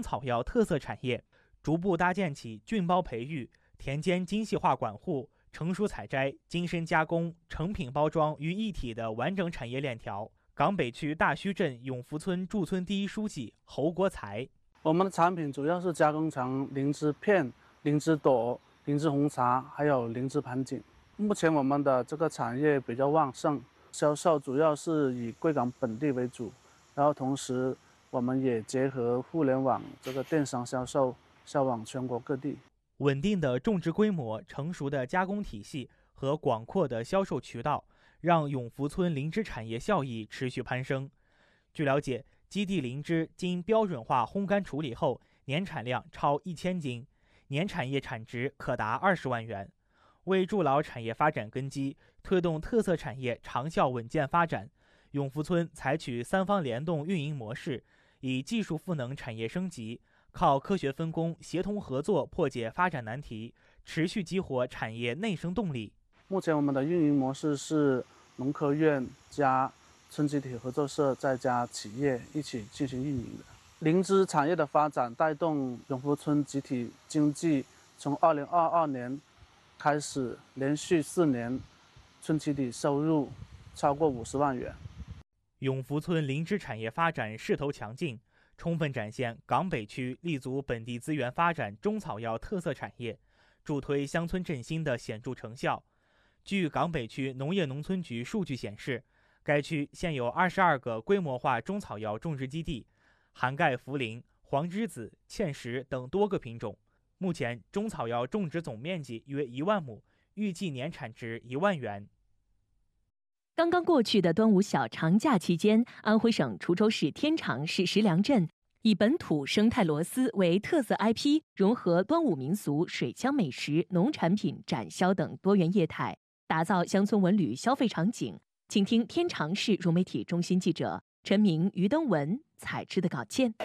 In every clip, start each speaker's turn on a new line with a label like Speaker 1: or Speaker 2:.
Speaker 1: 草药特色产业，逐步搭建起菌包培育、田间精细化管护、成熟采摘、精深加工、成品包装于一体的完整产业链条。港北区大墟镇永福村驻村第一书记侯国才：
Speaker 2: 我们的产品主要是加工成灵芝片、灵芝朵、灵芝红茶，还有灵芝盘锦。目前我们的这个产业比较旺盛，销售主要是以贵港本地为主，然后同时我们也结合互联网这个电商销售，销往全国各地。
Speaker 1: 稳定的种植规模、成熟的加工体系和广阔的销售渠道，让永福村灵芝产业效益持续攀升。据了解，基地灵芝经标准化烘干处理后，年产量超1000斤，年产业产值可达20万元。为筑牢产业发展根基，推动特色产业长效稳健发展，永福村采取3方联动运营模式，以技术赋能产业升级，靠科学分工、协同合作破解发展难题，持续激活产业内生动力。
Speaker 2: 目前我们的运营模式是农科院加村集体合作社再加企业一起进行运营的。灵芝产业的发展带动永福村集体经济从2022年开始，连续4年村集体收入超过50万元。
Speaker 1: 永福村灵芝产业发展势头强劲，充分展现港北区立足本地资源发展中草药特色产业，助推乡村振兴的显著成效。据港北区农业农村局数据显示，该区现有22个规模化中草药种植基地，涵盖茯苓、黄栀子、芡实等多个品种。目前中草药种植总面积约1万亩，预计年产值1万元。
Speaker 3: 刚刚过去的端午小长假期间，安徽省滁州市天长市石梁镇以本土生态螺丝为特色 IP， 融合端午民俗、水乡美食、农产品展销等多元业态，打造乡村文旅消费场景。请听天长市融媒体中心记者陈明、于登文采制的稿件。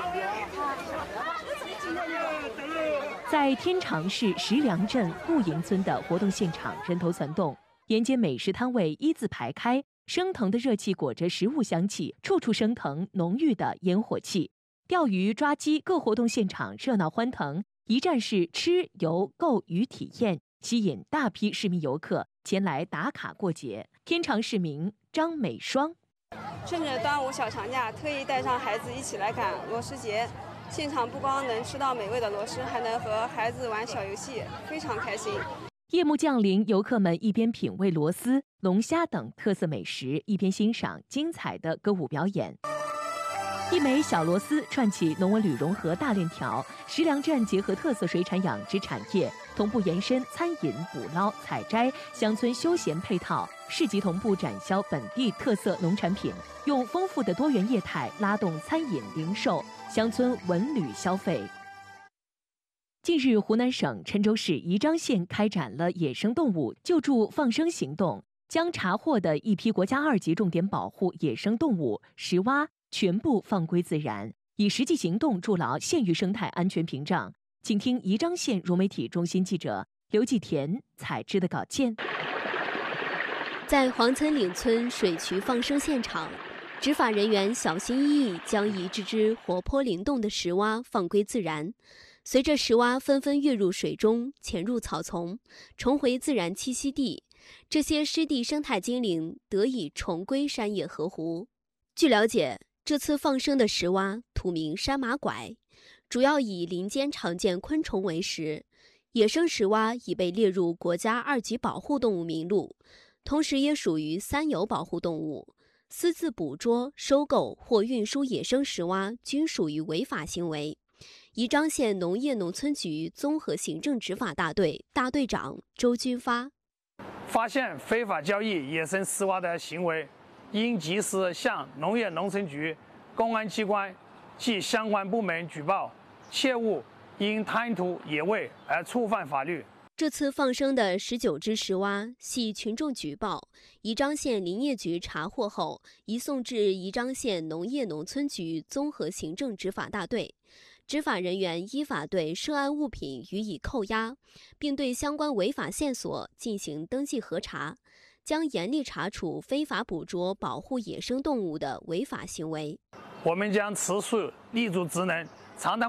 Speaker 3: 在天长市石梁镇顾营村的活动现场，人头攒动，沿街美食摊位一字排开，升腾的热气裹着食物香气，处处升腾浓郁的烟火气。钓鱼、抓鸡各活动现场热闹欢腾，一站式吃游购娱体验，吸引大批市民游客前来打卡过节。天长市民张美双：
Speaker 4: 趁着端午小长假，特意带上孩子一起来赶螺蛳节。现场不光能吃到美味的螺蛳，还能和孩子玩小游戏，非常开心。
Speaker 3: 夜幕降临，游客们一边品味螺蛳、龙虾等特色美食，一边欣赏精彩的歌舞表演。一枚小螺丝串起农文旅融合大链条，石梁镇结合特色水产养殖产业，同步延伸餐饮、捕捞、采摘、乡村休闲配套，市集同步展销本地特色农产品，用丰富的多元业态拉动餐饮、零售、乡村文旅消费。近日，湖南省郴州市宜章县开展了野生动物救助放生行动，将查获的一批国家2级重点保护野生动物石蛙全部放归自然，以实际行动筑牢县域生态安全屏障。请听宜章县融媒体中心记者刘继田采制的稿件。
Speaker 5: 在黄岑岭村水渠放生现场，执法人员小心翼翼将一只只活泼灵动的石蛙放归自然。随着石蛙纷纷跃入水中，潜入草丛，重回自然栖息地，这些湿地生态精灵得以重归山野河湖。据了解，这次放生的石蛙土名山马拐，主要以林间常见昆虫为食。野生石蛙已被列入国家2级保护动物名录，同时也属于三有保护动物。私自捕捉、收购或运输野生石蛙均属于违法行为。宜章县农业农村局综合行政执法大队大队长周军发：
Speaker 6: 发现非法交易野生石蛙的行为，应及时向农业农村局、公安机关及相关部门举报，切勿因贪图野味而触犯法律。
Speaker 5: 这次放生的19只石蛙系群众举报，宜章县林业局查获后，移送至宜章县农业农村局综合行政执法大队。执法人员依法对涉案物品予以扣押，并对相关违法线索进行登记核查，将严厉查处非法捕捉、保护野生动物的违法行为。
Speaker 6: 我们将持续立足职能，常态